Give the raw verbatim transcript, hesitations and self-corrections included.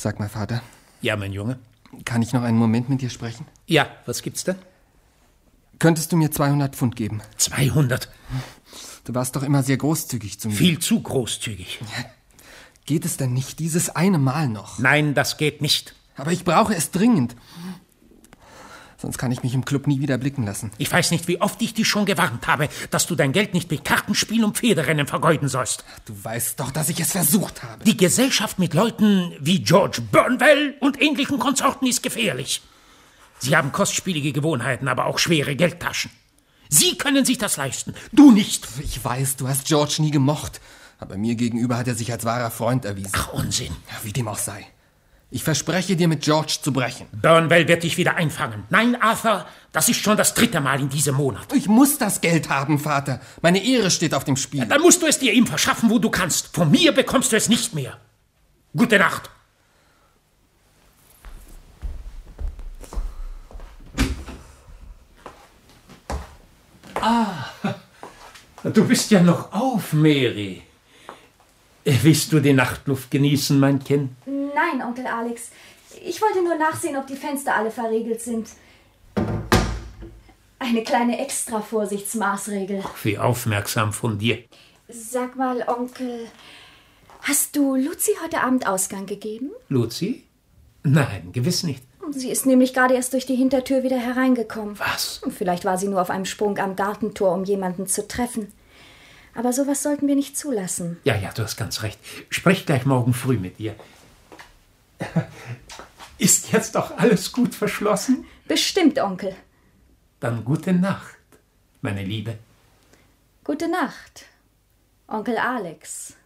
Sag mal, Vater. Ja, mein Junge? Kann ich noch einen Moment mit dir sprechen? Ja, was gibt's denn? Könntest du mir zweihundert Pfund geben? zweihundert? Du warst doch immer sehr großzügig zu mir. Viel zu großzügig. Ja, geht es denn nicht dieses eine Mal noch? Nein, das geht nicht. Aber ich brauche es dringend. Sonst kann ich mich im Club nie wieder blicken lassen. Ich weiß nicht, wie oft ich dich schon gewarnt habe, dass du dein Geld nicht mit Kartenspiel und Pferderennen vergeuden sollst. Du weißt doch, dass ich es versucht habe. Die Gesellschaft mit Leuten wie George Burnwell und ähnlichen Konsorten ist gefährlich. Sie haben kostspielige Gewohnheiten, aber auch schwere Geldtaschen. Sie können sich das leisten, du nicht. Ich weiß, du hast George nie gemocht. Aber mir gegenüber hat er sich als wahrer Freund erwiesen. Ach, Unsinn. Ja, wie dem auch sei. Ich verspreche dir, mit George zu brechen. Burnwell wird dich wieder einfangen. Nein, Arthur, das ist schon das dritte Mal in diesem Monat. Ich muss das Geld haben, Vater. Meine Ehre steht auf dem Spiel. Ja, dann musst du es dir ihm verschaffen, wo du kannst. Von mir bekommst du es nicht mehr. Gute Nacht. Ah, du bist ja noch auf, Mary. Willst du die Nachtluft genießen, mein Kind? Nein, Onkel Alex. Ich wollte nur nachsehen, ob die Fenster alle verriegelt sind. Eine kleine Extra-Vorsichtsmaßregel. Wie aufmerksam von dir. Sag mal, Onkel, hast du Luzi heute Abend Ausgang gegeben? Luzi? Nein, gewiss nicht. Sie ist nämlich gerade erst durch die Hintertür wieder hereingekommen. Was? Vielleicht war sie nur auf einem Sprung am Gartentor, um jemanden zu treffen. Aber sowas sollten wir nicht zulassen. Ja, ja, du hast ganz recht. Sprech gleich morgen früh mit ihr. Ist jetzt doch alles gut verschlossen? Bestimmt, Onkel. Dann gute Nacht, meine Liebe. Gute Nacht, Onkel Alex.